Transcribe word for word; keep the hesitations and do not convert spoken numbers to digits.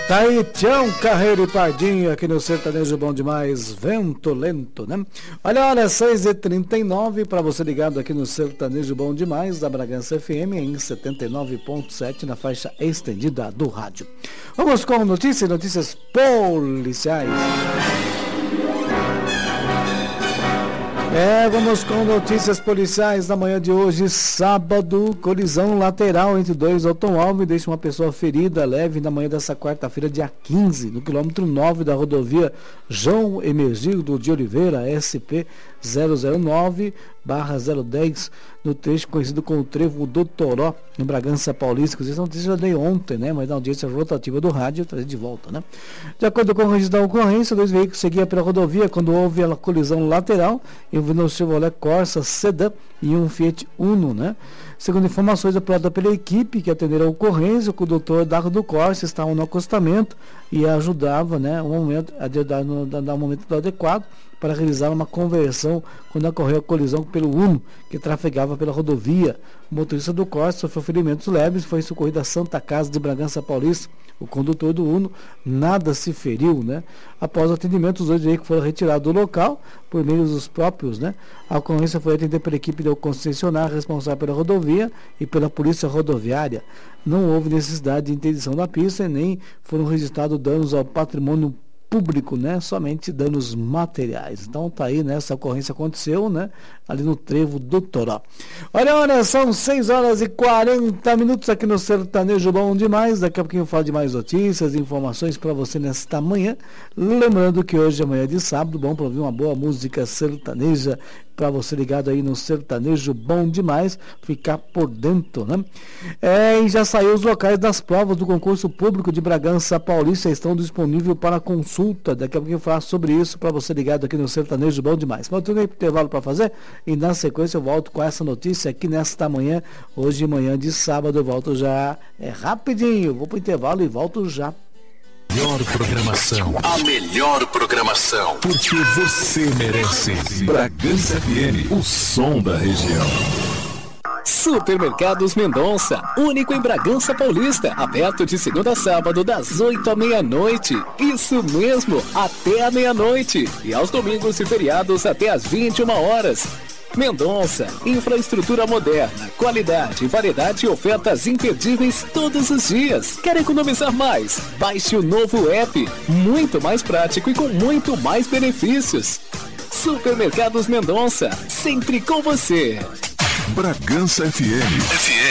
Tá aí, Tião Carreiro e Pardinho aqui no Sertanejo Bom Demais, vento lento, né? Olha, olha, seis e trinta e nove para você ligado aqui no Sertanejo Bom Demais da Bragança F M em setenta e nove ponto sete na faixa estendida do rádio. Vamos com notícias, notícias policiais. É, vamos com notícias policiais na manhã de hoje, sábado. Colisão lateral entre dois automóveis deixa uma pessoa ferida leve na manhã dessa quarta-feira, dia quinze, no quilômetro nove da rodovia João Emergildo de Oliveira, S P zero zero nove barra zero dez, no trecho conhecido como Trevo do Toró, em Bragança Paulista. Essa notícia eu dei ontem, né? Mas na audiência rotativa do rádio, eu trazer de volta, né? De acordo com o registro da ocorrência, dois veículos seguiam pela rodovia quando houve a colisão lateral, envolvendo um Chevrolet Corsa Sedan e um Fiat Uno, né? Segundo informações apuradas pela equipe que atenderam a ocorrência, o condutor da do Corsa estava no acostamento e ajudava, né, um momento, a dar um momento adequado para realizar uma conversão quando ocorreu a colisão pelo Uno, que trafegava pela rodovia. O motorista do Corsa sofreu ferimentos leves e foi socorrido à Santa Casa de Bragança Paulista. O condutor do Uno nada se feriu, né? Após o atendimento, os dois veículos foram retirados do local por meio dos próprios, né? A ocorrência foi atendida pela equipe da concessionária responsável pela rodovia e pela polícia rodoviária. Não houve necessidade de interdição da pista e nem foram registrados danos ao patrimônio público, né? Somente danos materiais. Então tá aí, né? Essa ocorrência aconteceu, né? Ali no Trevo do Toró. Olha, olha, são seis horas e quarenta minutos aqui no Sertanejo Bom Demais. Daqui a pouquinho eu falo de mais notícias e informações para você nesta manhã. Lembrando que hoje é manhã de sábado, bom para ouvir uma boa música sertaneja para você ligado aí no Sertanejo Bom Demais, ficar por dentro, né? É, e já saiu os locais das provas do concurso público de Bragança Paulista, estão disponíveis para consulta. Daqui a pouquinho eu falo sobre isso para você ligado aqui no Sertanejo Bom Demais. Mas eu tenho um intervalo para fazer e na sequência eu volto com essa notícia aqui nesta manhã, hoje de manhã de sábado. Eu volto já, é rapidinho, vou pro intervalo e volto já. Melhor programação. A melhor programação. Porque você merece. Bragança F M, o som da região. Supermercados Mendonça, único em Bragança Paulista, aberto de segunda a sábado das oito à meia-noite. Isso mesmo, até a meia-noite. E aos domingos e feriados até às vinte e uma horas. Mendonça, infraestrutura moderna, qualidade, variedade e ofertas imperdíveis todos os dias. Quer economizar mais? Baixe o novo app, muito mais prático e com muito mais benefícios. Supermercados Mendonça, sempre com você. Bragança F M.